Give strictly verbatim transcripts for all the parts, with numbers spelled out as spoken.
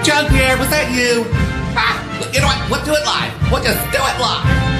Jean-Pierre, was that you? Ah, you know what? We'll do it live. We'll just do it live.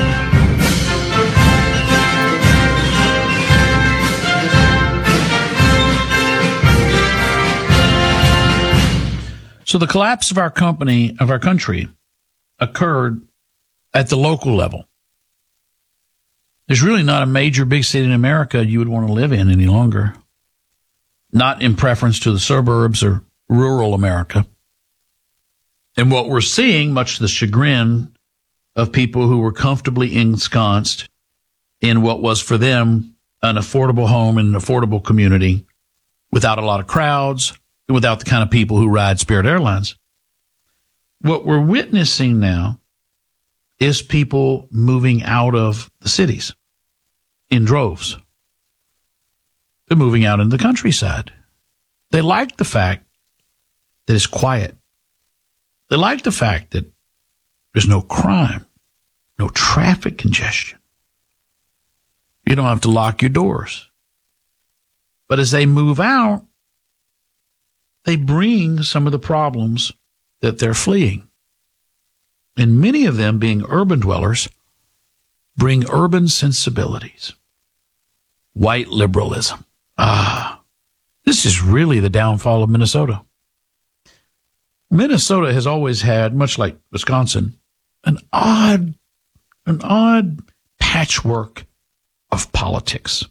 So the collapse of our company, of our country, occurred at the local level. There's really not a major big city in America you would want to live in any longer. Not in preference to the suburbs or rural America. And what we're seeing, much to the chagrin of people who were comfortably ensconced in what was for them an affordable home in an affordable community without a lot of crowds, without the kind of people who ride Spirit Airlines. What we're witnessing now is people moving out of the cities in droves. They're moving out into the countryside. They like the fact that it's quiet. They like the fact that there's no crime, no traffic congestion. You don't have to lock your doors. But as they move out, they bring some of the problems that they're fleeing. And many of them, being urban dwellers, bring urban sensibilities. White liberalism. Ah, this is really the downfall of Minnesota. Minnesota has always had, much like Wisconsin, an odd, an odd patchwork of politics.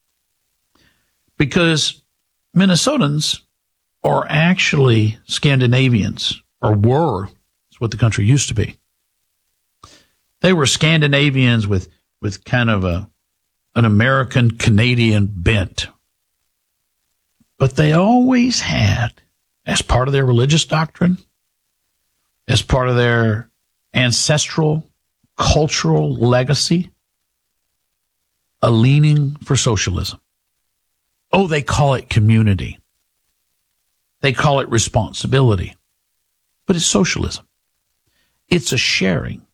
Because Minnesotans are actually Scandinavians, or were, is what the country used to be. They were Scandinavians with, with kind of a, an American-Canadian bent. But they always had, as part of their religious doctrine, as part of their ancestral, cultural legacy, a leaning for socialism. Oh, they call it community. They call it responsibility, but it's socialism. It's a sharing.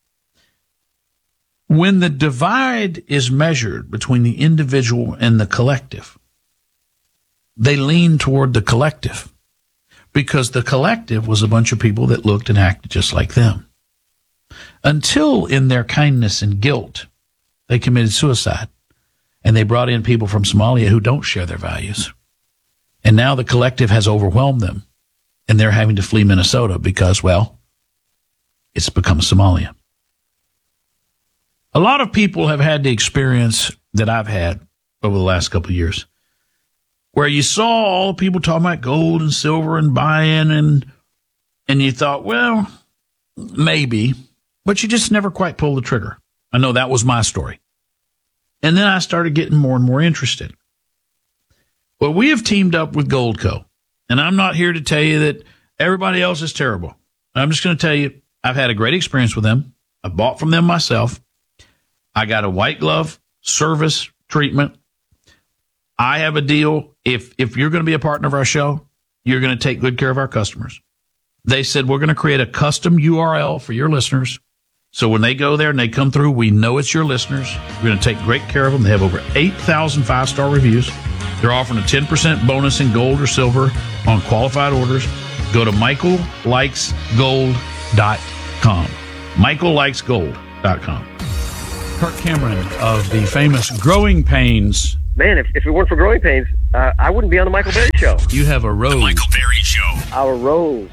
When the divide is measured between the individual and the collective, they lean toward the collective because the collective was a bunch of people that looked and acted just like them. Until in their kindness and guilt, they committed suicide and they brought in people from Somalia who don't share their values. And now the collective has overwhelmed them, and they're having to flee Minnesota because, well, it's become Somalia. A lot of people have had the experience that I've had over the last couple of years, where you saw all the people talking about gold and silver and buying, and and you thought, well, maybe, but you just never quite pulled the trigger. I know that was my story. And then I started getting more and more interested. Well, we have teamed up with Goldco, and I'm not here to tell you that everybody else is terrible. I'm just going to tell you I've had a great experience with them. I bought from them myself. I got a white glove service treatment. I have a deal. If if you're going to be a partner of our show, you're going to take good care of our customers. They said we're going to create a custom U R L for your listeners. So when they go there and they come through, we know it's your listeners. We're going to take great care of them. They have over eight thousand five-star reviews. They're offering a ten percent bonus in gold or silver on qualified orders. Go to michael likes gold dot com. michael likes gold dot com. Kirk Cameron of the famous Growing Pains. Man, if, if it weren't for Growing Pains, uh, I wouldn't be on the Michael Berry Show. You have a rose. The Michael Berry Show. Our rose.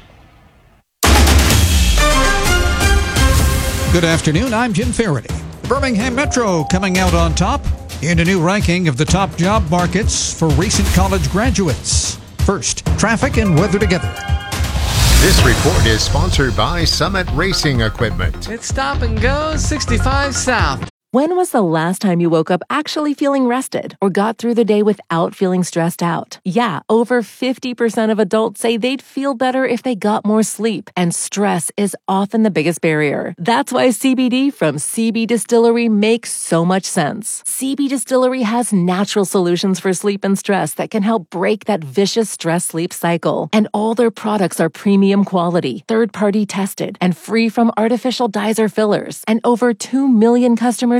Good afternoon, I'm Jim Faraday. The Birmingham Metro coming out on top in a new ranking of the top job markets for recent college graduates. First, traffic and weather together. This report is sponsored by Summit Racing Equipment. It's stop and go sixty-five South. When was the last time you woke up actually feeling rested or got through the day without feeling stressed out? Yeah, over fifty percent of adults say they'd feel better if they got more sleep, and stress is often the biggest barrier. That's why C B D from C B Distillery makes so much sense. C B Distillery has natural solutions for sleep and stress that can help break that vicious stress-sleep cycle. And all their products are premium quality, third-party tested, and free from artificial dyes or fillers. And over two million customers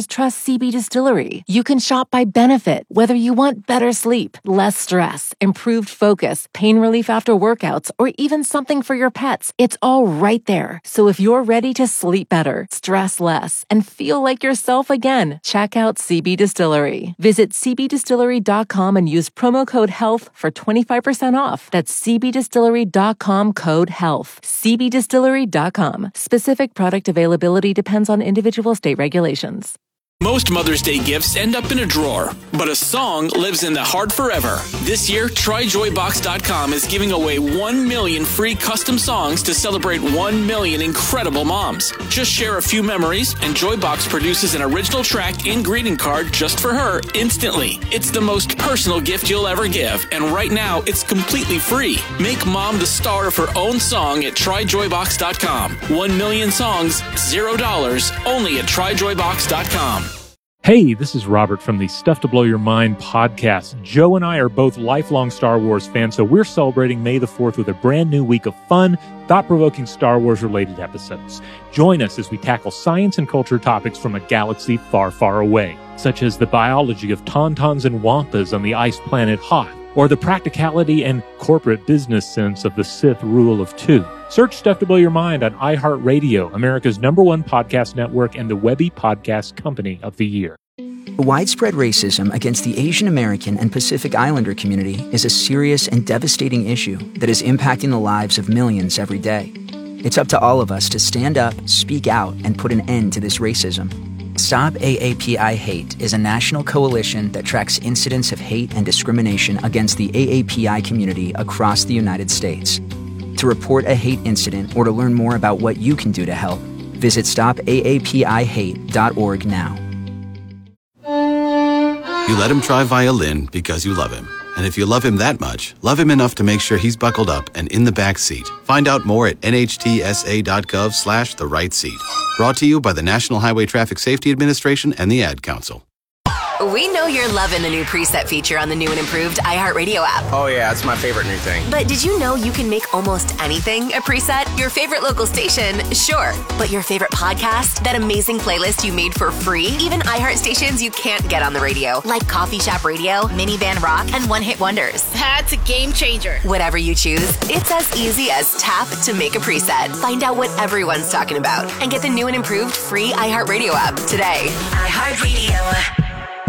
customers trust C B Distillery. You can shop by benefit, whether you want better sleep, less stress, improved focus, pain relief after workouts, or even something for your pets. It's all right there. So if you're ready to sleep better, stress less, and feel like yourself again, check out C B Distillery. Visit c b distillery dot com and use promo code HEALTH for twenty-five percent off. That's c b distillery dot com code HEALTH. c b distillery dot com. Specific product availability depends on individual state regulations. Most Mother's Day gifts end up in a drawer, but a song lives in the heart forever. This year, try joy box dot com is giving away one million free custom songs to celebrate one million incredible moms. Just share a few memories, and Joybox produces an original track and greeting card just for her instantly. It's the most personal gift you'll ever give, and right now, it's completely free. Make mom the star of her own song at try joy box dot com. One million songs, zero dollars, only at try joy box dot com. Hey, this is Robert from the Stuff to Blow Your Mind podcast. Joe and I are both lifelong Star Wars fans, so we're celebrating May the fourth with a brand new week of fun, thought-provoking Star Wars-related episodes. Join us as we tackle science and culture topics from a galaxy far, far away, such as the biology of tauntauns and wampas on the ice planet Hoth, or the practicality and corporate business sense of the Sith rule of two. Search Stuff to Blow Your Mind on iHeartRadio, America's number one podcast network and the Webby Podcast Company of the Year. Widespread racism against the Asian American and Pacific Islander community is a serious and devastating issue that is impacting the lives of millions every day. It's up to all of us to stand up, speak out, and put an end to this racism. Stop A A P I Hate is a national coalition that tracks incidents of hate and discrimination against the A A P I community across the United States. To report a hate incident or to learn more about what you can do to help, visit stop a a p i hate dot org now. You let him try violin because you love him. And if you love him that much, love him enough to make sure he's buckled up and in the back seat. Find out more at n h t s a dot gov slash the right seat. Brought to you by the National Highway Traffic Safety Administration and the Ad Council. We know you're loving the new preset feature on the new and improved iHeartRadio app. Oh yeah, it's my favorite new thing. But did you know you can make almost anything a preset? Your favorite local station, sure. But your favorite podcast? That amazing playlist you made for free? Even iHeart stations you can't get on the radio, like Coffee Shop Radio, Minivan Rock, and One Hit Wonders. That's a game changer. Whatever you choose, it's as easy as tap to make a preset. Find out what everyone's talking about and get the new and improved free iHeartRadio app today. iHeartRadio.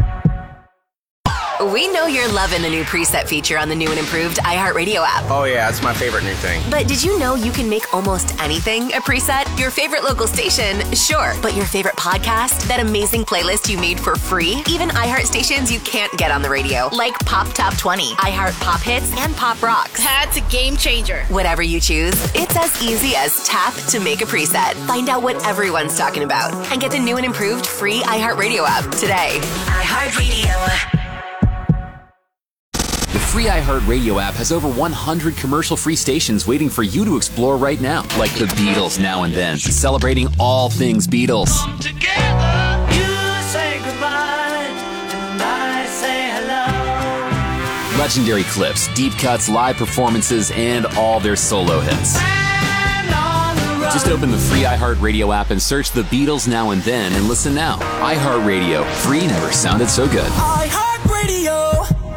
We know you're loving the new preset feature on the new and improved iHeartRadio app. Oh yeah, it's my favorite new thing. But did you know you can make almost anything a preset? Your favorite local station, sure. But your favorite podcast? That amazing playlist you made for free? Even iHeart stations you can't get on the radio, like Pop Top twenty, iHeart Pop Hits, and Pop Rocks. That's a game changer. Whatever you choose, it's as easy as tap to make a preset. Find out what everyone's talking about and get the new and improved free iHeartRadio app today. iHeartRadio. The free iHeartRadio app has over one hundred commercial-free stations waiting for you to explore right now, like the Beatles Now and Then, celebrating all things Beatles. Come together, you say goodbye, and I say hello. Legendary clips, deep cuts, live performances, and all their solo hits. Just open the free iHeartRadio app and search the Beatles Now and Then and listen now. iHeartRadio, free never sounded so good. iHeartRadio.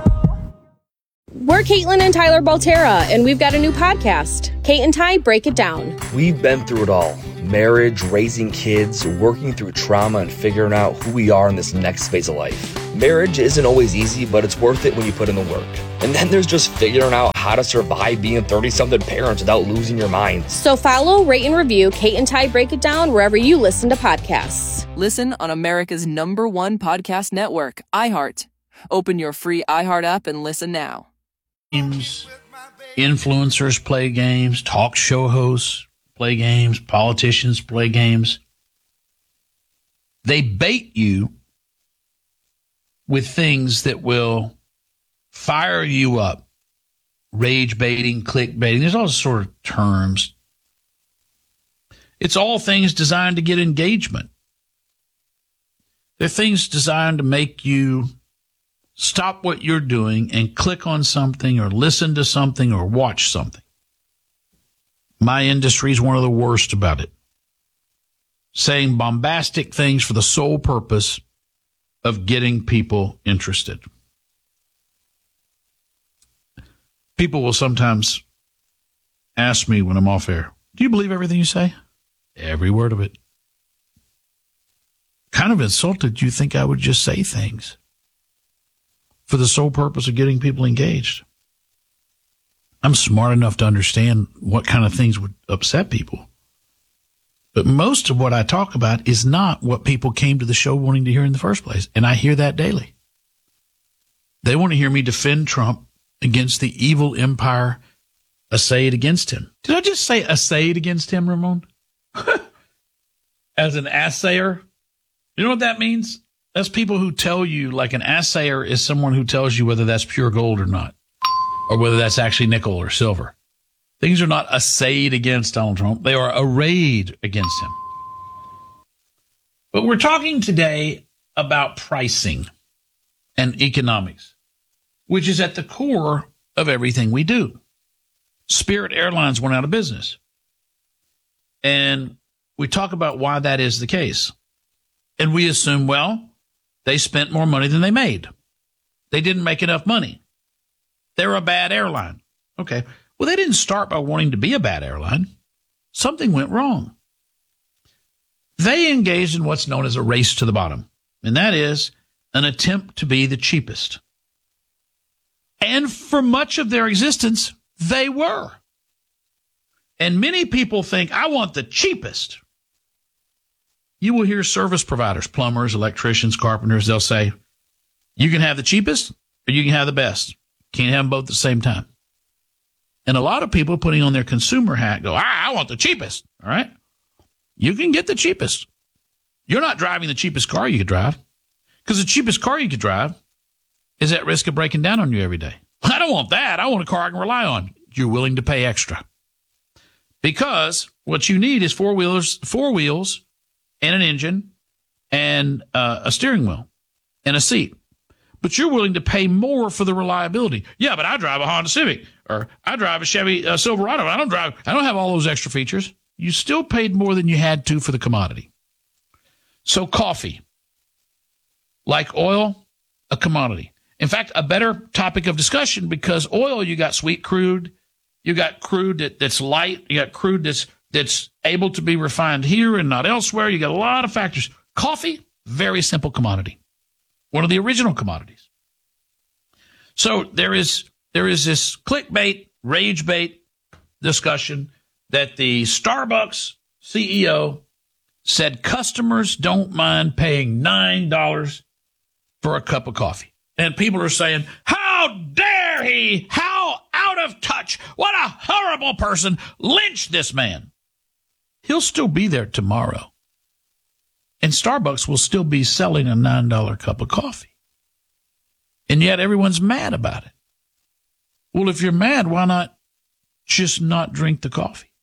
We're Caitlin and Tyler Baltera, and we've got a new podcast, Kate and Ty Break It Down. We've been through it all. Marriage, raising kids, working through trauma, and figuring out who we are in this next phase of life. Marriage isn't always easy, but it's worth it when you put in the work. And then there's just figuring out how to survive being thirty-something parents without losing your mind. So follow, rate, and review Kate and Ty Break It Down wherever you listen to podcasts. Listen on America's number one podcast network, iHeart. Open your free iHeart app and listen now. Games, influencers play games, talk show hosts play games, politicians play games. They bait you with things that will fire you up. Rage baiting, click baiting. There's all sort of terms. It's all things designed to get engagement. They're things designed to make you stop what you're doing and click on something or listen to something or watch something. My industry is one of the worst about it. Saying bombastic things for the sole purpose of getting people interested. People will sometimes ask me when I'm off air, do you believe everything you say? Every word of it. Kind of insulted you think I would just say things for the sole purpose of getting people engaged. I'm smart enough to understand what kind of things would upset people. But most of what I talk about is not what people came to the show wanting to hear in the first place. And I hear that daily. They want to hear me defend Trump against the evil empire assayed against him. Did I just say assayed against him, Ramon? As an assayer? You know what that means? That's people who tell you, like an assayer is someone who tells you whether that's pure gold or not, or whether that's actually nickel or silver. Things are not assayed against Donald Trump. They are arrayed against him. But we're talking today about pricing and economics, which is at the core of everything we do. Spirit Airlines went out of business. And we talk about why that is the case. And we assume, well, they spent more money than they made. They didn't make enough money. They're a bad airline. Okay. Well, they didn't start by wanting to be a bad airline. Something went wrong. They engaged in what's known as a race to the bottom, and that is an attempt to be the cheapest. And for much of their existence, they were. And many people think, I want the cheapest. You will hear service providers, plumbers, electricians, carpenters, they'll say, you can have the cheapest or you can have the best. Can't have them both at the same time. And a lot of people putting on their consumer hat go, ah, I want the cheapest. All right. You can get the cheapest. You're not driving the cheapest car you could drive, because the cheapest car you could drive is at risk of breaking down on you every day. I don't want that. I want a car I can rely on. You're willing to pay extra, because what you need is four wheels, four wheels and an engine and uh, a steering wheel and a seat. But you're willing to pay more for the reliability. Yeah, but I drive a Honda Civic, or I drive a Chevy uh, Silverado. I don't drive, I don't have all those extra features. You still paid more than you had to for the commodity. So coffee, like oil, a commodity. In fact, a better topic of discussion, because oil, you got sweet crude, you got crude that, that's light, you got crude that's that's able to be refined here and not elsewhere. You got a lot of factors. Coffee, very simple commodity. One of the original commodities. So there is there is this clickbait, rage bait discussion that the Starbucks C E O said customers don't mind paying nine dollars for a cup of coffee. And people are saying, how dare he? How out of touch? What a horrible person. Lynch this man. He'll still be there tomorrow. And Starbucks will still be selling a nine dollar cup of coffee. And yet everyone's mad about it. Well, if you're mad, why not just not drink the coffee?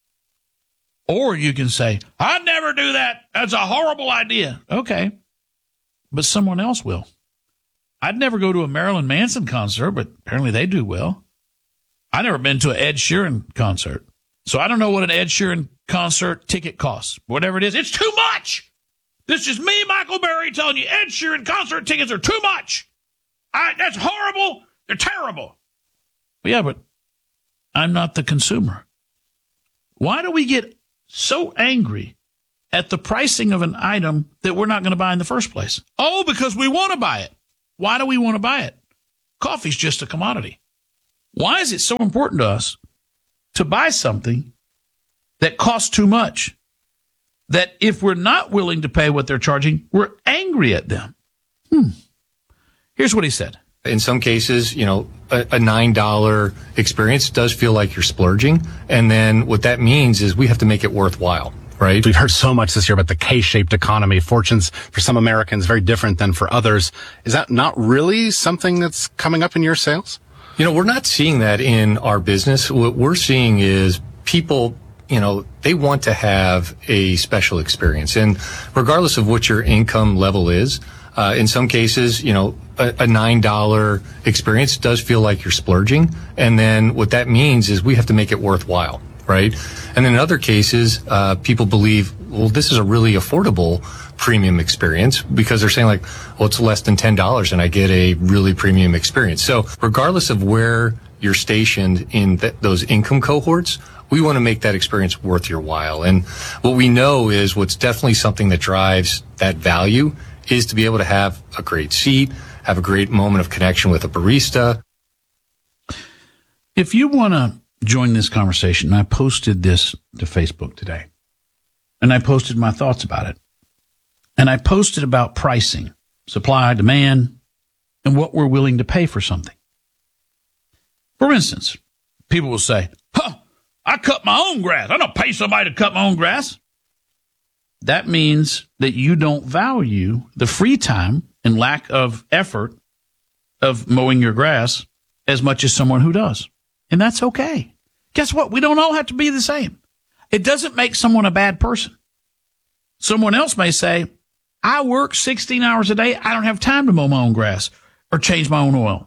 Or you can say, I'd never do that. That's a horrible idea. Okay. But someone else will. I'd never go to a Marilyn Manson concert, but apparently they do well. I've never been to an Ed Sheeran concert. So I don't know what an Ed Sheeran concert ticket costs. Whatever it is, it's too much. This is me, Michael Berry, telling you Ed Sheeran concert tickets are too much. I, that's horrible. They're terrible. Well, yeah, but I'm not the consumer. Why do we get so angry at the pricing of an item that we're not going to buy in the first place? Oh, because we want to buy it. Why do we want to buy it? Coffee's just a commodity. Why is it so important to us to buy something that costs too much, that if we're not willing to pay what they're charging, we're angry at them? Hmm. Here's what he said. In some cases, you know, a, a nine dollar experience does feel like you're splurging. And then what that means is we have to make it worthwhile, right? We've heard so much this year about the K-shaped economy. Fortunes for some Americans very different than for others. Is that not really something that's coming up in your sales? You know, we're not seeing that in our business. What we're seeing is people, you know, they want to have a special experience. And regardless of what your income level is, uh, in some cases, you know, a, a nine dollar experience does feel like you're splurging. And then what that means is we have to make it worthwhile, right? And then in other cases, uh, people believe, well, this is a really affordable premium experience because they're saying like, well, it's less than ten dollars and I get a really premium experience. So regardless of where you're stationed in th- those income cohorts, we want to make that experience worth your while. And what we know is what's definitely something that drives that value is to be able to have a great seat, have a great moment of connection with a barista. If you want to join this conversation, I posted this to Facebook today, and I posted my thoughts about it. And I posted about pricing, supply, demand, and what we're willing to pay for something. For instance, people will say, huh, I cut my own grass. I don't pay somebody to cut my own grass. That means that you don't value the free time and lack of effort of mowing your grass as much as someone who does. And that's okay. Guess what? We don't all have to be the same. It doesn't make someone a bad person. Someone else may say, I work sixteen hours a day. I don't have time to mow my own grass or change my own oil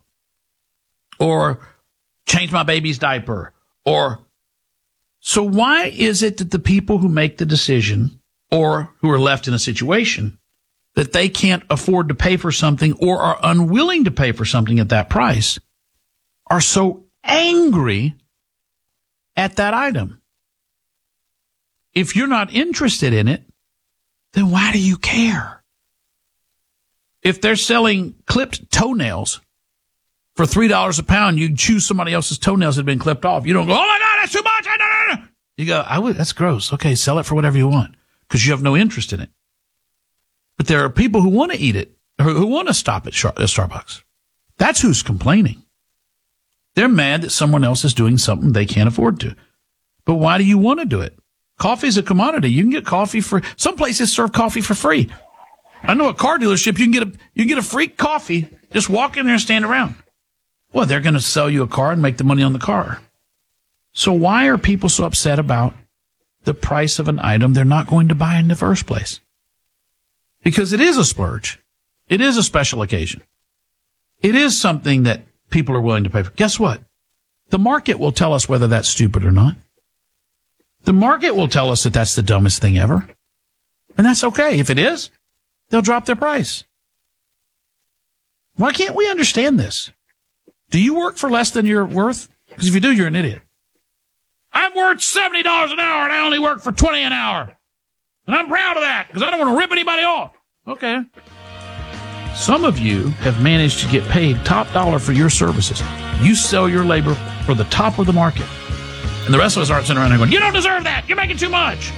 or change my baby's diaper. Or so why is it that the people who make the decision or who are left in a situation that they can't afford to pay for something or are unwilling to pay for something at that price are so angry at that item? If you're not interested in it, then why do you care? If they're selling clipped toenails for three dollars a pound, you choose somebody else's toenails that have been clipped off. You don't go, oh my God, that's too much. No, no, no. You go, I would, that's gross. Okay, sell it for whatever you want because you have no interest in it. But there are people who want to eat it, or who want to stop at Starbucks. That's who's complaining. They're mad that someone else is doing something they can't afford to. But why do you want to do it? Coffee is a commodity. You can get coffee for, some places serve coffee for free. I know a car dealership, you can get a, you can get a free coffee. Just walk in there and stand around. Well, they're going to sell you a car and make the money on the car. So why are people so upset about the price of an item they're not going to buy in the first place? Because it is a splurge. It is a special occasion. It is something that people are willing to pay for. Guess what? The market will tell us whether that's stupid or not. The market will tell us that that's the dumbest thing ever. And that's okay. If it is, they'll drop their price. Why can't we understand this? Do you work for less than you're worth? Because if you do, you're an idiot. I'm worth seventy dollars an hour and I only work for twenty dollars an hour. And I'm proud of that because I don't want to rip anybody off. Okay. Some of you have managed to get paid top dollar for your services. You sell your labor for the top of the market. And the rest of us aren't sitting around there going, you don't deserve that. You're making too much.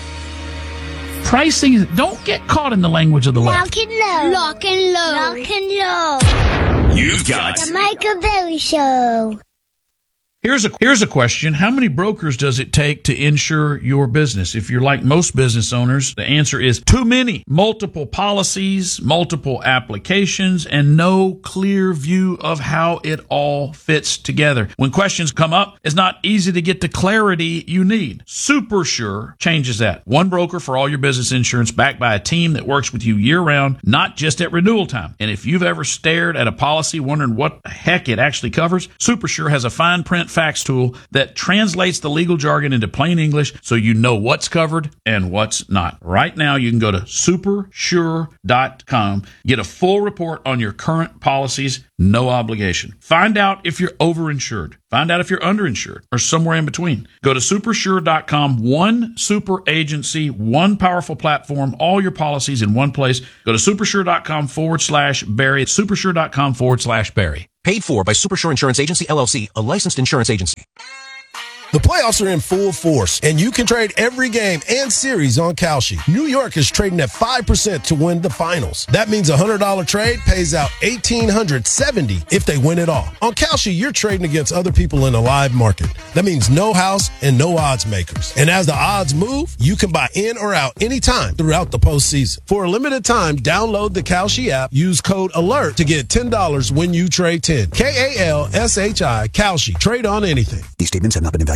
Pricing, don't get caught in the language of the left. Lock and low. Lock and low. Lock and low. You've got The Michael Berry Show. Here's a here's a question. How many brokers does it take to insure your business? If you're like most business owners, the answer is too many. Multiple policies, multiple applications, and no clear view of how it all fits together. When questions come up, it's not easy to get the clarity you need. SuperSure changes that. One broker for all your business insurance backed by a team that works with you year-round, not just at renewal time. And if you've ever stared at a policy wondering what the heck it actually covers, SuperSure has a fine print facts tool that translates the legal jargon into plain English so you know what's covered and what's not. Right now, you can go to super sure dot com, get a full report on your current policies, no obligation. Find out if you're overinsured. Find out if you're underinsured or somewhere in between. Go to super sure dot com, one super agency, one powerful platform, all your policies in one place. Go to super sure dot com forward slash Barry. super sure dot com forward slash Barry. Paid for by SuperSure Insurance Agency, L L C, a licensed insurance agency. The playoffs are in full force, and you can trade every game and series on Kalshi. New York is trading at five percent to win the finals. That means a one hundred dollars trade pays out one thousand eight hundred seventy dollars if they win it all. On Kalshi, you're trading against other people in a live market. That means no house and no odds makers. And as the odds move, you can buy in or out anytime throughout the postseason. For a limited time, download the Kalshi app, use code ALERT to get ten dollars when you trade ten. K A L S H I, Kalshi. Trade on anything. These statements have not been evaluated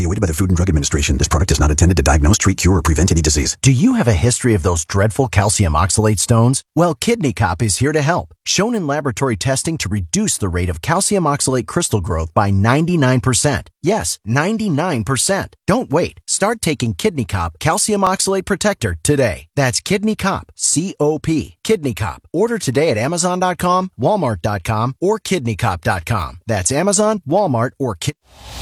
evaluated by the Food and Drug Administration. This product is not intended to diagnose, treat, cure, or prevent any disease. Do you have a history of those dreadful calcium oxalate stones? Well, Kidney Cop is here to help. Shown in laboratory testing to reduce the rate of calcium oxalate crystal growth by ninety-nine percent. Yes, ninety-nine percent. Don't wait. Start taking Kidney Cop Calcium Oxalate Protector today. That's Kidney Cop, C O P. Kidney Cop. Order today at Amazon dot com, Walmart dot com, or Kidney Cop dot com. That's Amazon, Walmart, or Kid.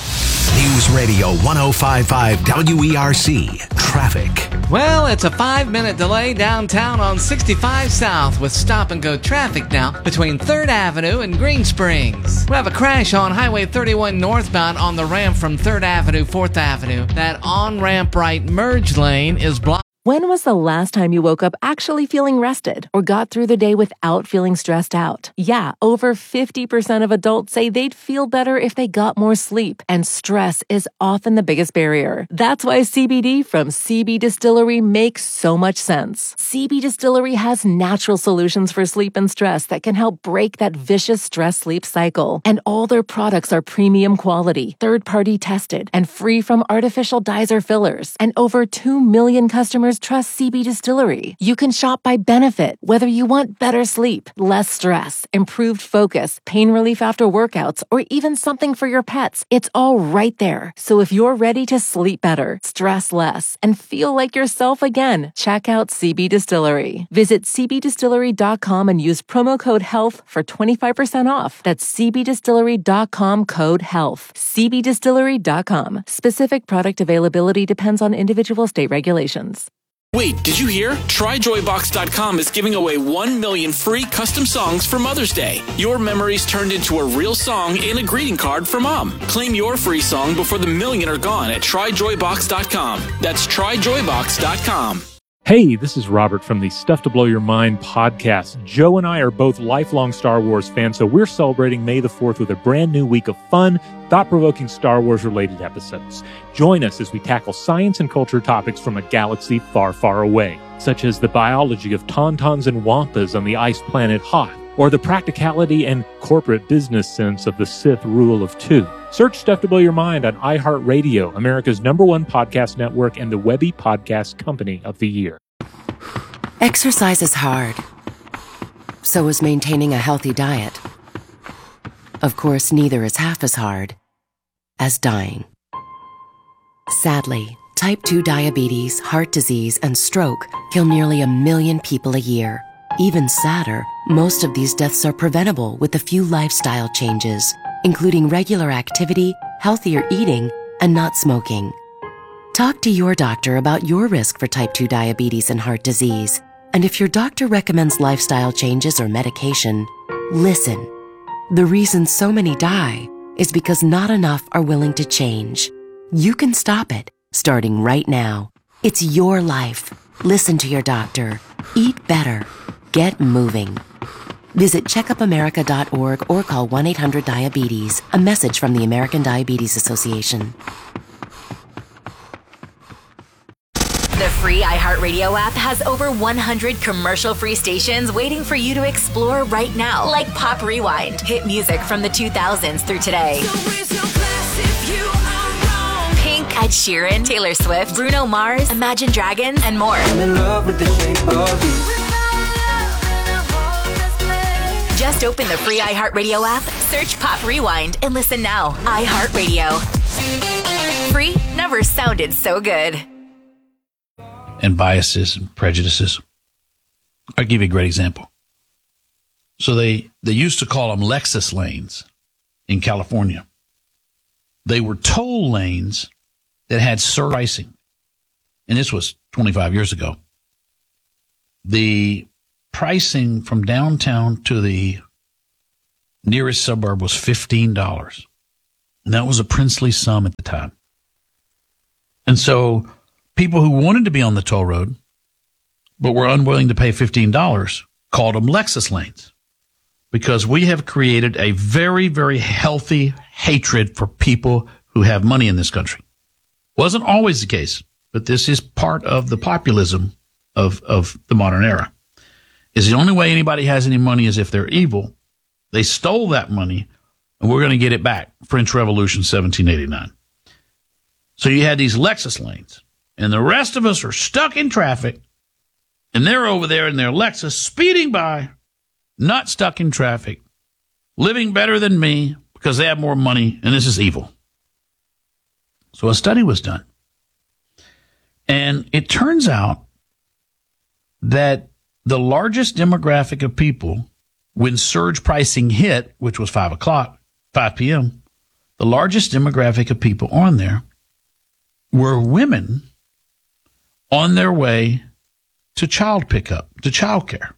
News Radio one oh five point five W E R C. Traffic. Well, it's a five-minute delay downtown on sixty-five South with stop-and-go traffic now between third Avenue and Green Springs. We have a crash on Highway thirty-one northbound on the ramp from third Avenue, fourth Avenue. That on-ramp right merge lane is blocked. When was the last time you woke up actually feeling rested or got through the day without feeling stressed out? Yeah, over fifty percent of adults say they'd feel better if they got more sleep, and stress is often the biggest barrier. That's why C B D from C B Distillery makes so much sense. C B Distillery has natural solutions for sleep and stress that can help break that vicious stress-sleep cycle. And all their products are premium quality, third-party tested, and free from artificial dyes or fillers. And over two million customers trust C B Distillery. You can shop by benefit, whether you want better sleep, less stress, improved focus, pain relief after workouts, or even something for your pets. It's all right there. So if you're ready to sleep better, stress less, and feel like yourself again, check out C B Distillery. Visit C B distillery dot com and use promo code HEALTH for twenty-five percent off. That's C B distillery dot com code HEALTH. C B distillery dot com. Specific product availability depends on individual state regulations. Wait, did you hear? Try joy box dot com is giving away one million free custom songs for Mother's Day. Your memories turned into a real song and a greeting card for Mom. Claim your free song before the million are gone at try joy box dot com. That's try joy box dot com. Hey, this is Robert from the Stuff to Blow Your Mind podcast. Joe and I are both lifelong Star Wars fans, so we're celebrating May the fourth with a brand new week of fun, thought-provoking Star Wars-related episodes. Join us as we tackle science and culture topics from a galaxy far, far away, such as the biology of tauntauns and wampas on the ice planet Hoth, or the practicality and corporate business sense of the Sith rule of two. Search Stuff to Blow Your Mind on iHeartRadio, America's number one podcast network and the Webby Podcast Company of the Year. Exercise is hard. So is maintaining a healthy diet. Of course, neither is half as hard as dying. Sadly, type two diabetes, heart disease, and stroke kill nearly a million people a year. Even sadder, most of these deaths are preventable with a few lifestyle changes, including regular activity, healthier eating, and not smoking. Talk to your doctor about your risk for type two diabetes and heart disease. And if your doctor recommends lifestyle changes or medication, listen. The reason so many die is because not enough are willing to change. You can stop it, starting right now. It's your life. Listen to your doctor. Eat better. Get moving. Visit check up america dot org or call one eight hundred diabetes. A message from the American Diabetes Association. The free iHeartRadio app has over one hundred commercial-free stations waiting for you to explore right now, like Pop Rewind, hit music from the two thousands through today. Pink, Ed Sheeran, Taylor Swift, Bruno Mars, Imagine Dragons, and more. I'm in love with the shape of you. Just open the free iHeartRadio app, search Pop Rewind, and listen now. iHeartRadio. Free never sounded so good. And biases and prejudices. I'll give you a great example. So they, they used to call them Lexus lanes in California. They were toll lanes that had surge pricing. And this was twenty-five years ago. The pricing from downtown to the nearest suburb was fifteen dollars. And that was a princely sum at the time. And so people who wanted to be on the toll road but were unwilling to pay fifteen dollars called them Lexus lanes, because we have created a very, very healthy hatred for people who have money in this country. Wasn't always the case, but this is part of the populism of, of the modern era. Is the only way anybody has any money is if they're evil. They stole that money, and we're going to get it back. French Revolution, seventeen eighty-nine. So you had these Lexus lanes, and the rest of us are stuck in traffic, and they're over there in their Lexus speeding by, not stuck in traffic, living better than me because they have more money, and this is evil. So a study was done. And it turns out that the largest demographic of people, when surge pricing hit, which was five o'clock, five p.m., the largest demographic of people on there were women on their way to child pickup, to child care.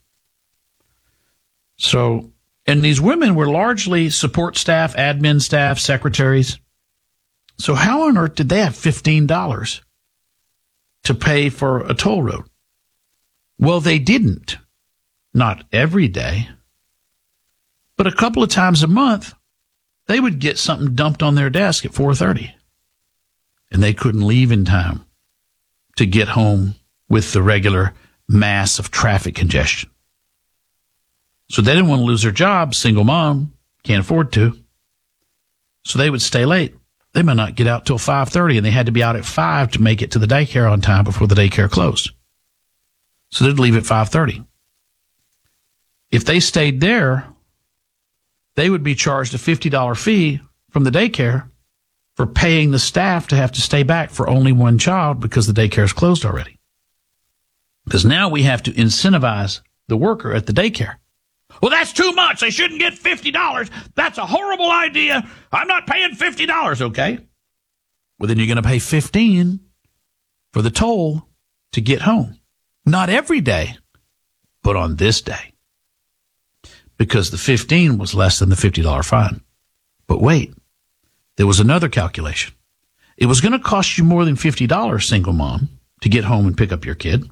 So, and these women were largely support staff, admin staff, secretaries. So how on earth did they have fifteen dollars to pay for a toll road? Well, they didn't. Not every day. But a couple of times a month, they would get something dumped on their desk at four thirty. And they couldn't leave in time to get home with the regular mass of traffic congestion. So they didn't want to lose their job. Single mom, can't afford to. So they would stay late. They might not get out till five thirty, and they had to be out at five to make it to the daycare on time before the daycare closed. So they'd leave at five thirty. If they stayed there, they would be charged a fifty dollars fee from the daycare for paying the staff to have to stay back for only one child because the daycare is closed already. Because now we have to incentivize the worker at the daycare. Well, that's too much. They shouldn't get fifty dollars. That's a horrible idea. I'm not paying fifty dollars, okay? Well, then you're going to pay fifteen dollars for the toll to get home. Not every day, but on this day. Because the fifteen was less than the fifty dollars fine. But wait, there was another calculation. It was going to cost you more than fifty dollars, single mom, to get home and pick up your kid.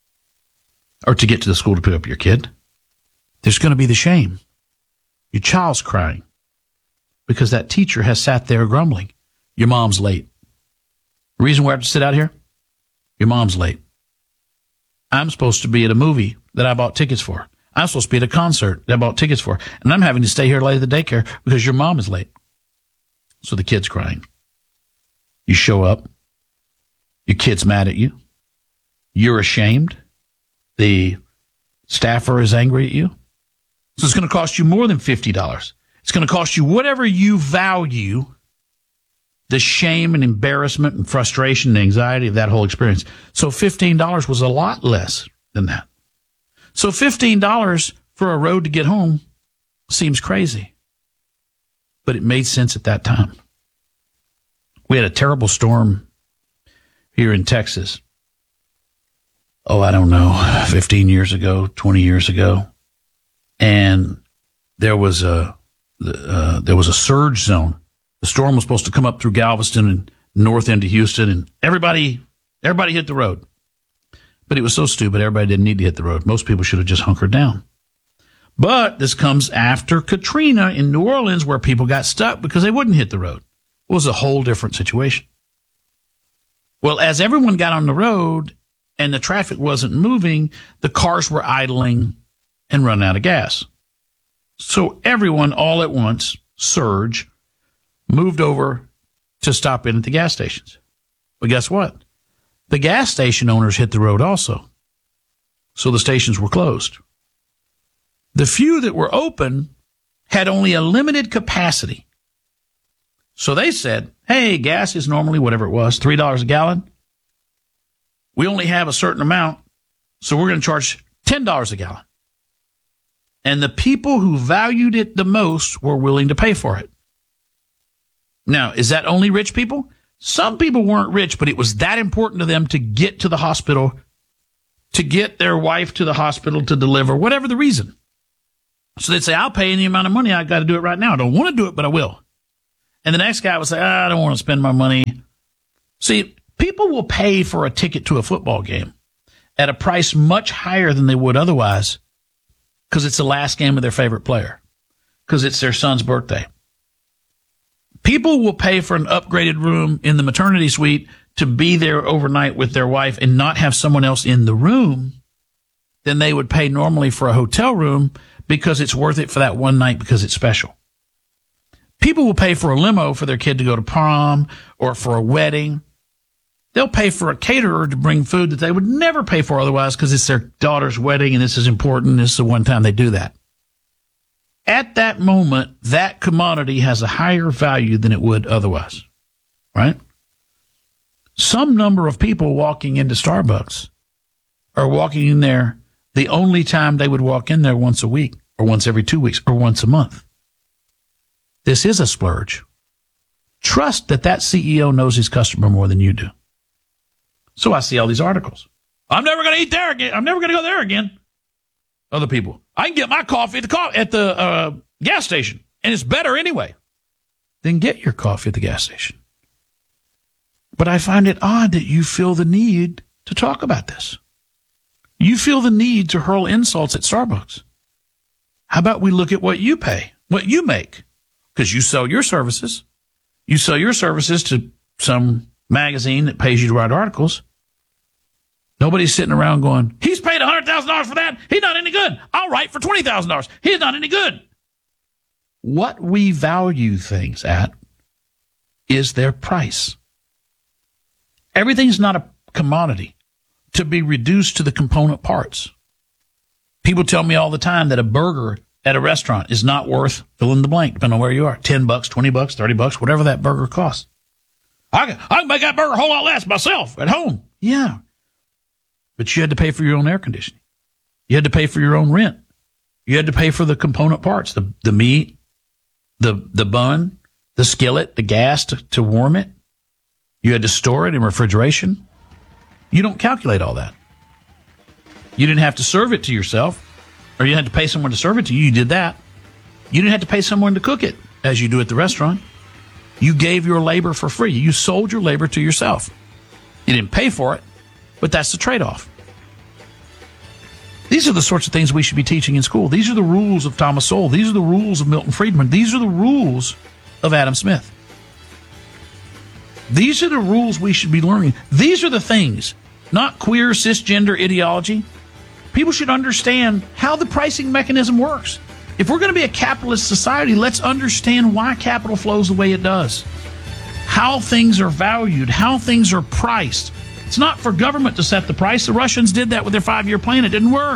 Or to get to the school to pick up your kid. There's going to be the shame. Your child's crying because that teacher has sat there grumbling. Your mom's late. The reason we have to sit out here? Your mom's late. I'm supposed to be at a movie that I bought tickets for. I'm supposed to be at a concert that I bought tickets for. And I'm having to stay here late at the daycare because your mom is late. So the kid's crying. You show up. Your kid's mad at you. You're ashamed. The staffer is angry at you. So it's going to cost you more than fifty dollars. It's going to cost you whatever you value the shame and embarrassment and frustration and anxiety of that whole experience. So fifteen dollars was a lot less than that. So fifteen dollars for a road to get home seems crazy. But it made sense at that time. We had a terrible storm here in Texas. Oh, I don't know, fifteen years ago, twenty years ago. And there was a, uh, there was a surge zone. The storm was supposed to come up through Galveston and north into Houston, and everybody, everybody hit the road. But it was so stupid, everybody didn't need to hit the road. Most people should have just hunkered down. But this comes after Katrina in New Orleans, where people got stuck because they wouldn't hit the road. It was a whole different situation. Well, as everyone got on the road and the traffic wasn't moving, the cars were idling and running out of gas. So everyone all at once, surge, moved over to stop in at the gas stations. But guess what? The gas station owners hit the road also. So the stations were closed. The few that were open had only a limited capacity. So they said, hey, gas is normally whatever it was, three dollars a gallon. We only have a certain amount, so we're going to charge ten dollars a gallon. And the people who valued it the most were willing to pay for it. Now, is that only rich people? Some people weren't rich, but it was that important to them to get to the hospital, to get their wife to the hospital to deliver, whatever the reason. So they'd say, I'll pay any amount of money. I got to do it right now. I don't want to do it, but I will. And the next guy would say, I don't want to spend my money. See, people will pay for a ticket to a football game at a price much higher than they would otherwise because it's the last game of their favorite player, because it's their son's birthday. People will pay for an upgraded room in the maternity suite to be there overnight with their wife and not have someone else in the room than they would pay normally for a hotel room because it's worth it for that one night because it's special. People will pay for a limo for their kid to go to prom or for a wedding They'll pay for a caterer to bring food that they would never pay for otherwise because it's their daughter's wedding and this is important. This is the one time they do that. At that moment, that commodity has a higher value than it would otherwise, right? Some number of people walking into Starbucks are walking in there the only time they would walk in there once a week or once every two weeks or once a month. This is a splurge. Trust that that C E O knows his customer more than you do. So I see all these articles. I'm never going to eat there again. I'm never going to go there again. Other people. I can get my coffee at the, co- at the uh, gas station, and it's better anyway. Then get your coffee at the gas station. But I find it odd that you feel the need to talk about this. You feel the need to hurl insults at Starbucks. How about we look at what you pay, what you make? Because you sell your services. You sell your services to some magazine that pays you to write articles. Nobody's sitting around going, he's paid one hundred thousand dollars for that. He's not any good. I'll write for twenty thousand dollars. He's not any good. What we value things at is their price. Everything's not a commodity to be reduced to the component parts. People tell me all the time that a burger at a restaurant is not worth fill in the blank, depending on where you are. ten bucks, twenty bucks, thirty bucks, whatever that burger costs. I can, I can make that burger a whole lot less myself at home. Yeah. But you had to pay for your own air conditioning. You had to pay for your own rent. You had to pay for the component parts, the, the meat, the, the bun, the skillet, the gas to, to warm it. You had to store it in refrigeration. You don't calculate all that. You didn't have to serve it to yourself, or you had to pay someone to serve it to you. You did that. You didn't have to pay someone to cook it, as you do at the restaurant. You gave your labor for free. You sold your labor to yourself. You didn't pay for it, but that's the trade-off. These are the sorts of things we should be teaching in school. These are the rules of Thomas Sowell. These are the rules of Milton Friedman. These are the rules of Adam Smith. These are the rules we should be learning. These are the things, not queer, cisgender ideology. People should understand how the pricing mechanism works. If we're going to be a capitalist society, let's understand why capital flows the way it does, how things are valued, how things are priced. It's not for government to set the price. The Russians did that with their five-year plan. It didn't work.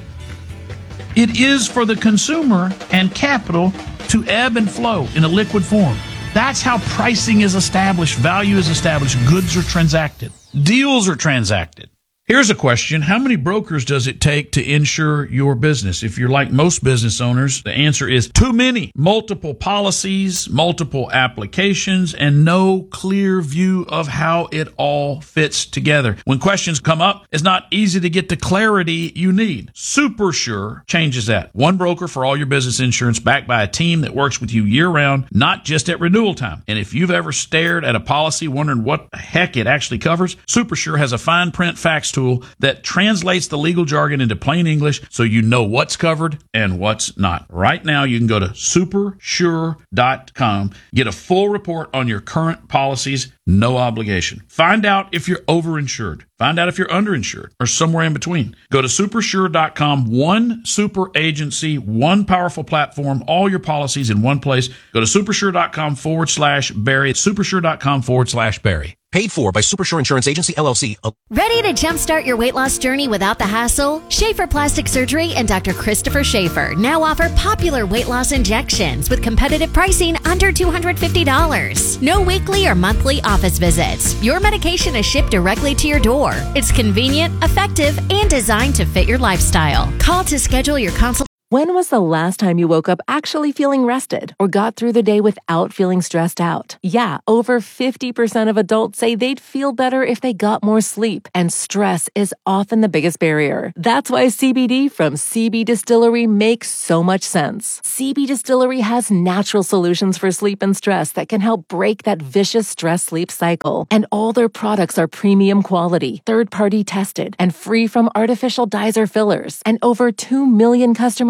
It is for the consumer and capital to ebb and flow in a liquid form. That's how pricing is established, value is established, goods are transacted, deals are transacted. Here's a question. How many brokers does it take to insure your business? If you're like most business owners, the answer is too many. Multiple policies, multiple applications, and no clear view of how it all fits together. When questions come up, it's not easy to get the clarity you need. SuperSure changes that. One broker for all your business insurance, backed by a team that works with you year-round, not just at renewal time. And if you've ever stared at a policy wondering what the heck it actually covers, SuperSure has a fine print facts tool that translates the legal jargon into plain English so you know what's covered and what's not. Right now, you can go to super sure dot com, get a full report on your current policies, no obligation. Find out if you're overinsured. Find out if you're underinsured or somewhere in between. Go to super sure dot com, one super agency, one powerful platform, all your policies in one place. Go to supersure dot com forward slash Barry. supersure dot com forward slash Barry. Paid for by Supersure Insurance Agency, L L C. Ready to jumpstart your weight loss journey without the hassle? Schaefer Plastic Surgery and Doctor Christopher Schaefer now offer popular weight loss injections with competitive pricing under two hundred fifty dollars. No weekly or monthly office visits. Your medication is shipped directly to your door. It's convenient, effective, and designed to fit your lifestyle. Call to schedule your consultation. When was the last time you woke up actually feeling rested or got through the day without feeling stressed out? Yeah, over fifty percent of adults say they'd feel better if they got more sleep, and stress is often the biggest barrier. That's why C B D from C B Distillery makes so much sense. C B Distillery has natural solutions for sleep and stress that can help break that vicious stress-sleep cycle. And all their products are premium quality, third-party tested, and free from artificial dyes or fillers. And over two million customers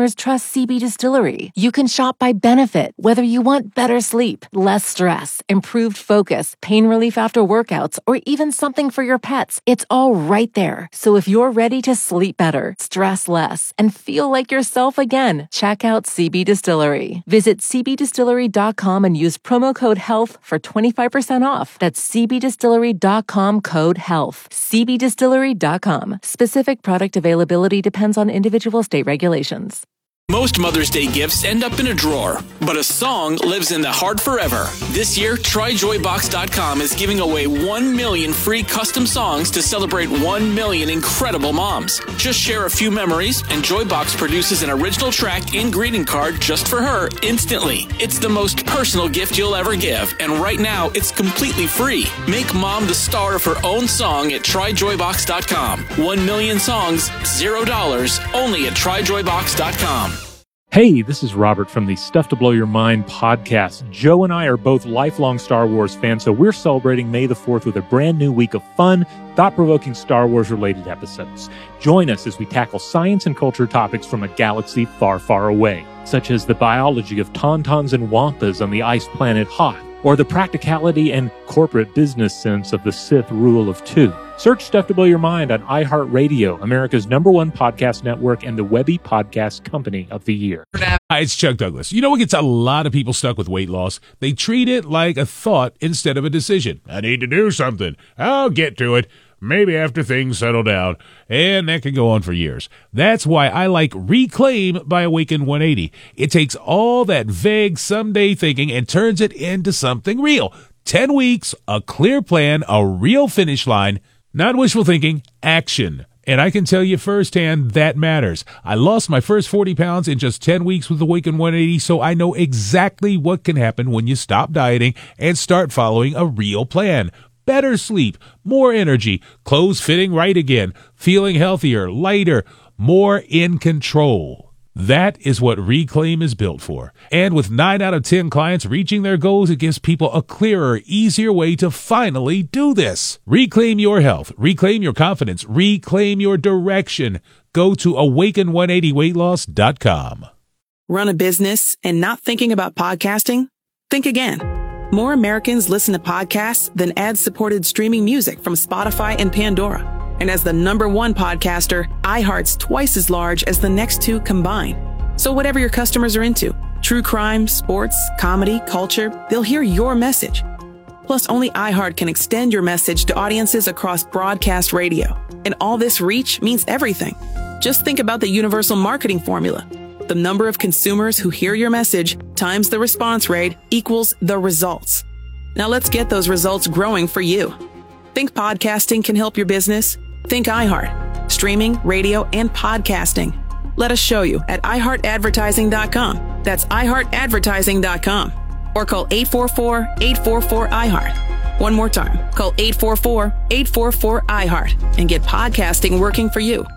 customers trust C B Distillery. You can shop by benefit, whether you want better sleep, less stress, improved focus, pain relief after workouts, or even something for your pets. It's all right there. So if you're ready to sleep better, stress less, and feel like yourself again, check out C B Distillery. Visit c b distillery dot com and use promo code HEALTH for twenty-five percent off. That's c b distillery dot com code HEALTH. c b distillery dot com. Specific product availability depends on individual state regulations. Most Mother's Day gifts end up in a drawer, but a song lives in the heart forever. This year, try joy box dot com is giving away one million free custom songs to celebrate one million incredible moms. Just share a few memories, and Joybox produces an original track and greeting card just for her instantly. It's the most personal gift you'll ever give, and right now, it's completely free. Make mom the star of her own song at try joy box dot com. One million songs, zero dollars, only at try joy box dot com. Hey, this is Robert from the Stuff to Blow Your Mind podcast. Joe and I are both lifelong Star Wars fans, so we're celebrating May the fourth with a brand new week of fun, thought-provoking Star Wars-related episodes. Join us as we tackle science and culture topics from a galaxy far, far away, such as the biology of tauntauns and wampas on the ice planet Hoth, or the practicality and corporate business sense of the Sith rule of two. Search Stuff to Blow Your Mind on iHeartRadio, America's number one podcast network and the Webby Podcast Company of the Year. Hi, it's Chuck Douglas. You know what gets a lot of people stuck with weight loss? They treat it like a thought instead of a decision. I need to do something. I'll get to it. Maybe after things settle down. And that can go on for years. That's why I like Reclaim by Awaken one eighty. It takes all that vague someday thinking and turns it into something real. Ten weeks, a clear plan, a real finish line. Not wishful thinking, action. And I can tell you firsthand that matters. I lost my first forty pounds in just ten weeks with Awaken one eighty, so I know exactly what can happen when you stop dieting and start following a real plan. Better sleep, more energy, clothes fitting right again, feeling healthier, lighter, more in control. That is what Reclaim is built for. And with nine out of ten clients reaching their goals, it gives people a clearer, easier way to finally do this. Reclaim your health. Reclaim your confidence. Reclaim your direction. Go to awaken one eighty weight loss dot com. Run a business and not thinking about podcasting? Think again. More Americans listen to podcasts than ad-supported streaming music from Spotify and Pandora. And as the number one podcaster, iHeart's twice as large as the next two combined. So whatever your customers are into, true crime, sports, comedy, culture, they'll hear your message. Plus, only iHeart can extend your message to audiences across broadcast radio. And all this reach means everything. Just think about the universal marketing formula. The number of consumers who hear your message times the response rate equals the results. Now let's get those results growing for you. Think podcasting can help your business? Think iHeart. Streaming, radio, and podcasting. Let us show you at i heart advertising dot com. That's i heart advertising dot com. Or call eight four four, eight four four, I heart. One more time. Call eight four four, eight four four, I heart and get podcasting working for you.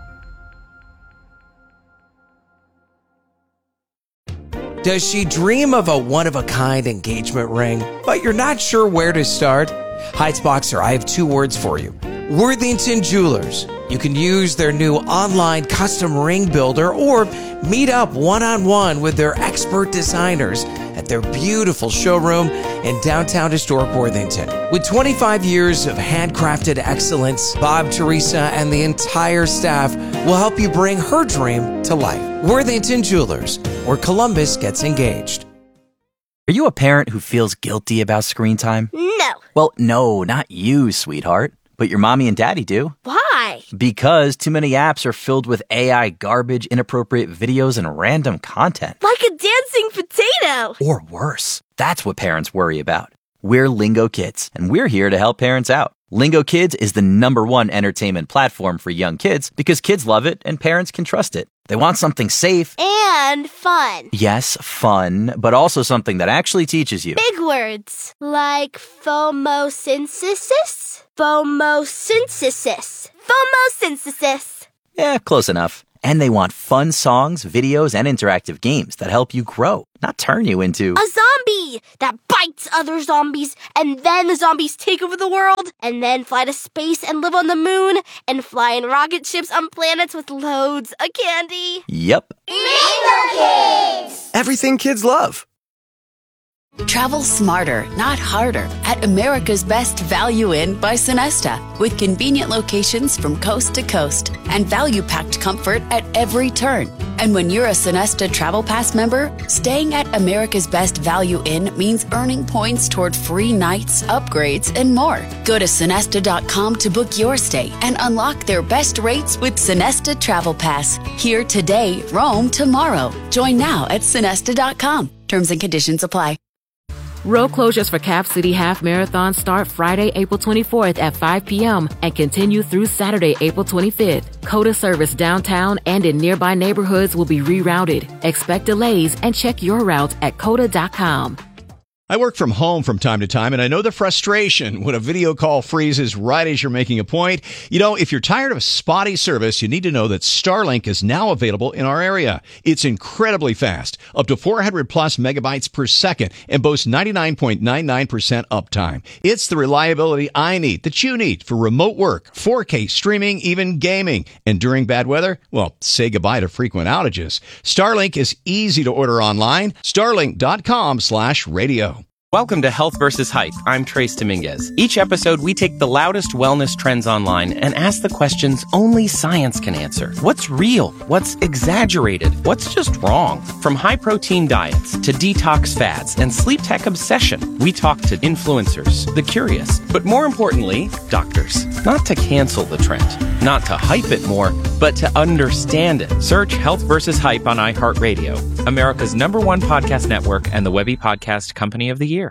Does she dream of a one-of-a-kind engagement ring, but you're not sure where to start? Heights Boxer, I have two words for you. Worthington Jewelers. You can use their new online custom ring builder or meet up one-on-one with their expert designers at their beautiful showroom in downtown historic Worthington. With twenty-five years of handcrafted excellence, Bob, Teresa, and the entire staff will help you bring her dream to life. Worthington Jewelers, where Columbus gets engaged. Are you a parent who feels guilty about screen time? No. Well, no, not you, sweetheart. But your mommy and daddy do. Why? Because too many apps are filled with A I garbage, inappropriate videos, and random content. Like a dancing potato. Or worse. That's what parents worry about. We're Lingo Kids, and we're here to help parents out. Lingo Kids is the number one entertainment platform for young kids because kids love it and parents can trust it. They want something safe. And fun. Yes, fun, but also something that actually teaches you. Big words like phomosynthesis. Phomosynthesis. Phomosynthesis. Yeah, close enough. And they want fun songs, videos, and interactive games that help you grow. not turn you into. A zombie that bites other zombies, and then the zombies take over the world, and then fly to space and live on the moon, and fly in rocket ships on planets with loads of candy. Yep. Rainbow Kids! Everything kids love. Travel smarter, not harder, at America's Best Value Inn by Sonesta, with convenient locations from coast to coast and value-packed comfort at every turn. And when you're a Sonesta Travel Pass member, staying at America's Best Value Inn means earning points toward free nights, upgrades, and more. Go to Sonesta dot com to book your stay and unlock their best rates with Sonesta Travel Pass. Here today, roam tomorrow. Join now at Sonesta dot com. Terms and conditions apply. Road closures for Cap City Half Marathon start Friday, April twenty-fourth at five p.m. and continue through Saturday, April twenty-fifth. COTA service downtown and in nearby neighborhoods will be rerouted. Expect delays and check your route at cota dot com. I work from home from time to time, and I know the frustration when a video call freezes right as you're making a point. You know, if you're tired of spotty service, you need to know that Starlink is now available in our area. It's incredibly fast, up to four hundred plus megabytes per second, and boasts ninety-nine point nine nine percent uptime. It's the reliability I need, that you need, for remote work, four K streaming, even gaming. And during bad weather, well, say goodbye to frequent outages. Starlink is easy to order online. Starlink dot com slash radio. Welcome to Health versus. Hype. I'm Trace Dominguez. Each episode, we take the loudest wellness trends online and ask the questions only science can answer. What's real? What's exaggerated? What's just wrong? From high-protein diets to detox fads and sleep tech obsession, we talk to influencers, the curious, but more importantly, doctors. Not to cancel the trend, not to hype it more, but to understand it. Search Health versus. Hype on iHeartRadio, America's number one podcast network and the Webby Podcast Company of the Year.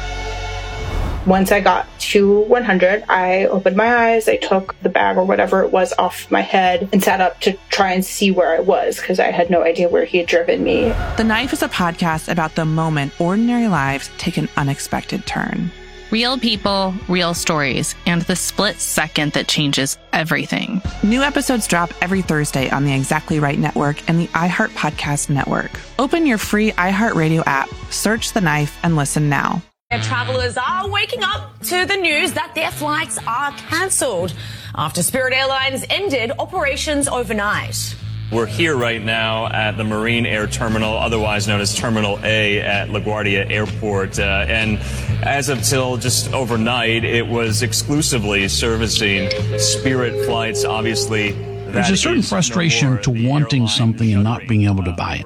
Once I got to one hundred, I opened my eyes, I took the bag or whatever it was off my head and sat up to try and see where I was because I had no idea where he had driven me. The Knife is a podcast about the moment ordinary lives take an unexpected turn. Real people, real stories, and the split second that changes everything. New episodes drop every Thursday on the Exactly Right Network and the iHeart Podcast Network. Open your free iHeartRadio app, search The Knife, and listen now. Travelers are waking up to the news that their flights are cancelled after Spirit Airlines ended operations overnight. We're here right now at the Marine Air Terminal, otherwise known as Terminal A at LaGuardia Airport. Uh, and as of till just overnight, it was exclusively servicing Spirit flights. Obviously, there's a certain frustration no to wanting something and not being able to buy it.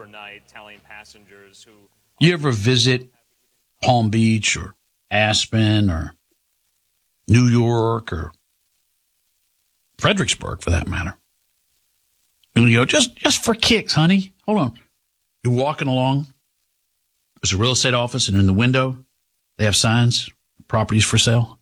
You ever visit Palm Beach or Aspen or New York or Fredericksburg, for that matter? And you go, just, just for kicks, honey. Hold on. You're walking along. There's a real estate office, and in the window, they have signs, properties for sale.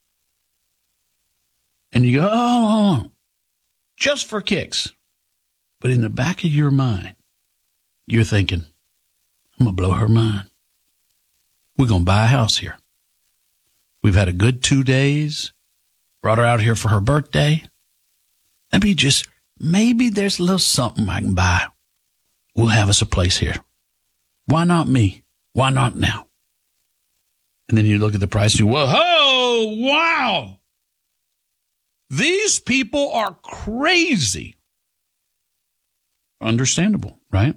And you go, oh, hold on. Just for kicks. But in the back of your mind, you're thinking, I'm going to blow her mind. We're going to buy a house here. We've had a good two days. Brought her out here for her birthday. Let me just... Maybe there's a little something I can buy. We'll have us a place here. Why not me? Why not now? And then you look at the price and you, whoa, wow. These people are crazy. Understandable, right?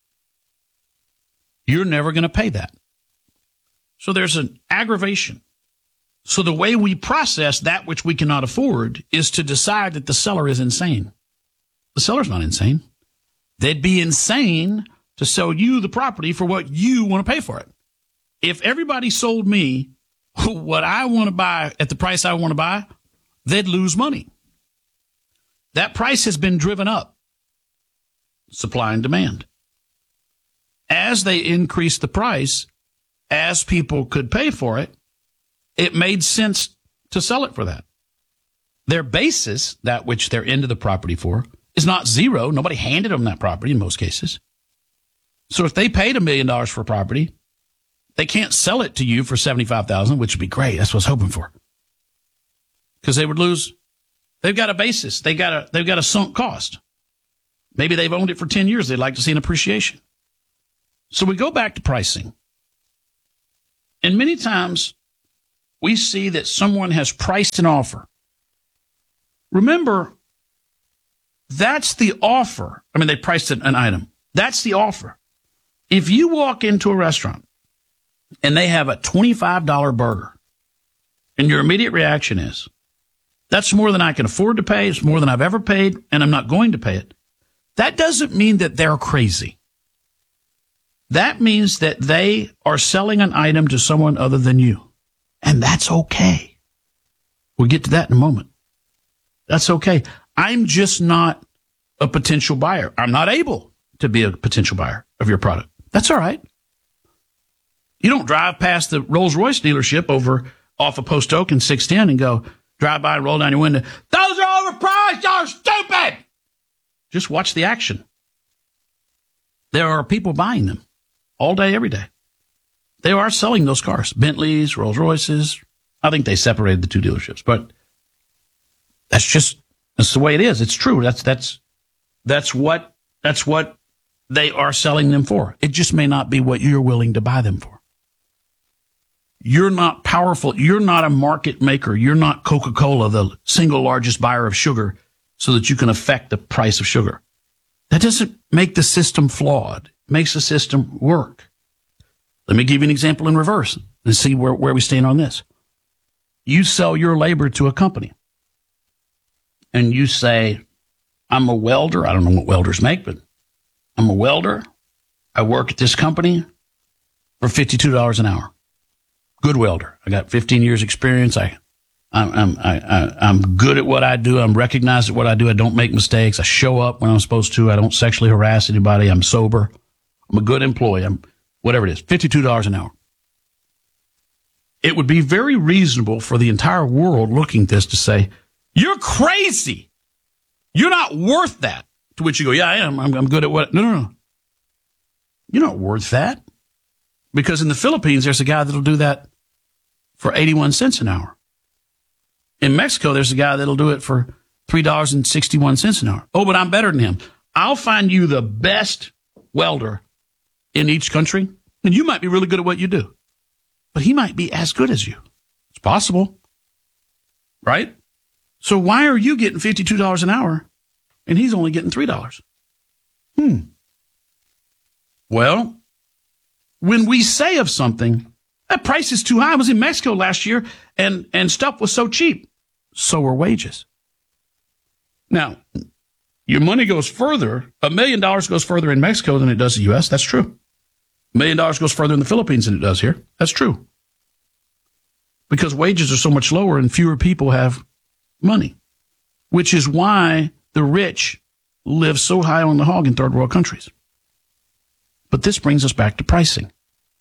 You're never going to pay that. So there's an aggravation. So the way we process that which we cannot afford is to decide that the seller is insane. The seller's not insane. They'd be insane to sell you the property for what you want to pay for it. If everybody sold me what I want to buy at the price I want to buy, they'd lose money. That price has been driven up. Supply and demand. As they increased the price, as people could pay for it, it made sense to sell it for that. Their basis, that which they're into the property for, is not zero. Nobody handed them that property in most cases. So if they paid a million dollars for a property, they can't sell it to you for seventy-five thousand dollars, which would be great. That's what I was hoping for. Because they would lose. They've got a basis. They got a, they've got a sunk cost. Maybe they've owned it for ten years. They'd like to see an appreciation. So we go back to pricing. And many times we see that someone has priced an offer. Remember, that's the offer. I mean, they priced an item. That's the offer. If you walk into a restaurant and they have a twenty-five dollars burger, and your immediate reaction is, that's more than I can afford to pay, it's more than I've ever paid, and I'm not going to pay it, that doesn't mean that they're crazy. That means that they are selling an item to someone other than you. And that's okay. We'll get to that in a moment. That's okay. I'm just not a potential buyer. I'm not able to be a potential buyer of your product. That's all right. You don't drive past the Rolls-Royce dealership over off of Post Oak and six ten and go, drive by and roll down your window. Those are overpriced. Y'all are stupid. Just watch the action. There are people buying them all day, every day. They are selling those cars. Bentleys, Rolls-Royces. I think they separated the two dealerships, but that's just, that's the way it is. It's true. That's, that's, that's what, that's what they are selling them for. It just may not be what you're willing to buy them for. You're not powerful. You're not a market maker. You're not Coca-Cola, the single largest buyer of sugar, so that you can affect the price of sugar. That doesn't make the system flawed. It makes the system work. Let me give you an example in reverse and see where, where we stand on this. You sell your labor to a company and you say, I'm a welder. I don't know what welders make, but I'm a welder. I work at this company for fifty-two dollars an hour. Good welder. I got fifteen years experience. I, I'm, I'm, I, I, I'm good at what I do. I'm recognized at what I do. I don't make mistakes. I show up when I'm supposed to. I don't sexually harass anybody. I'm sober. I'm a good employee. I'm whatever it is, fifty-two dollars an hour. It would be very reasonable for the entire world looking at this to say, you're crazy. You're not worth that. To which you go, yeah, I am. I'm, I'm good at what? No, no, no. You're not worth that. Because in the Philippines, there's a guy that'll do that for eighty-one cents an hour. In Mexico, there's a guy that'll do it for three dollars and sixty-one cents an hour. Oh, but I'm better than him. I'll find you the best welder in each country, and you might be really good at what you do. But he might be as good as you. It's possible. Right? So why are you getting fifty-two dollars an hour and he's only getting three dollars? Hmm. Well, when we say of something, that price is too high. I was in Mexico last year and, and stuff was so cheap. So were wages. Now, your money goes further. A million dollars goes further in Mexico than it does the U S. That's true. A million dollars goes further in the Philippines than it does here. That's true. Because wages are so much lower and fewer people have money, which is why the rich live so high on the hog in third world countries. But this brings us back to pricing.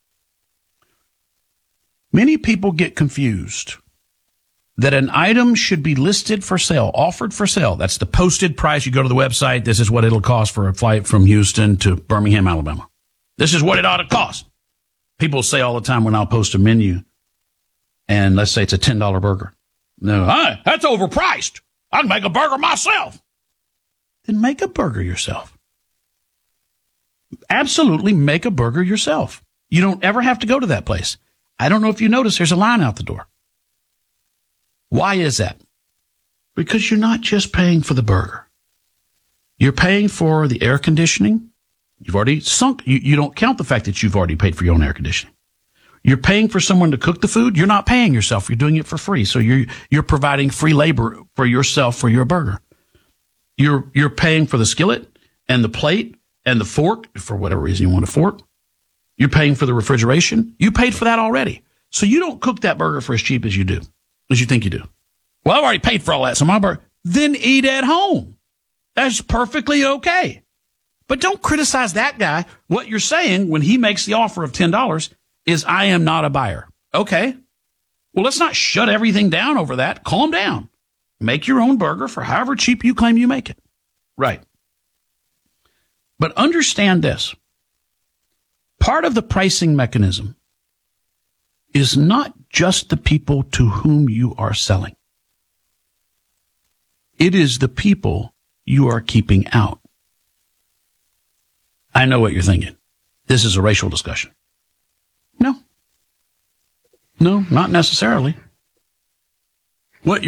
Many people get confused that an item should be listed for sale, offered for sale. That's the posted price. You go to the website. This is what it'll cost for a flight from Houston to Birmingham, Alabama. This is what it ought to cost. People say all the time when I'll post a menu, and let's say it's a ten dollars burger. No, I, that's overpriced. I can make a burger myself. Then make a burger yourself. Absolutely make a burger yourself. You don't ever have to go to that place. I don't know if you notice there's a line out the door. Why is that? Because you're not just paying for the burger. You're paying for the air conditioning. You've already sunk. You, you don't count the fact that you've already paid for your own air conditioning. You're paying for someone to cook the food. You're not paying yourself. You're doing it for free. So you're, you're providing free labor for yourself for your burger. You're, you're paying for the skillet and the plate and the fork, for whatever reason you want a fork. You're paying for the refrigeration. You paid for that already. So you don't cook that burger for as cheap as you do, as you think you do. Well, I've already paid for all that, so my burger. Then eat at home. That's perfectly okay. But don't criticize that guy. What you're saying when he makes the offer of ten dollars is, I am not a buyer. Okay. Well, let's not shut everything down over that. Calm down. Make your own burger for however cheap you claim you make it. Right. But understand this. Part of the pricing mechanism is not just the people to whom you are selling. It is the people you are keeping out. I know what you're thinking. this is a racial discussion. No. No, not necessarily.